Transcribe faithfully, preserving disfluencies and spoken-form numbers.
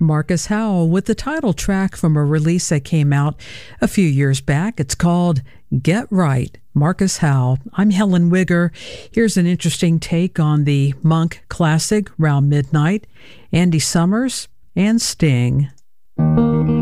Marcus Howell with the title track from a release that came out a few years back. It's called Get Right, Marcus Howell. I'm Helen Wigger. Here's an interesting take on the Monk classic, Round Midnight, Andy Summers and Sting.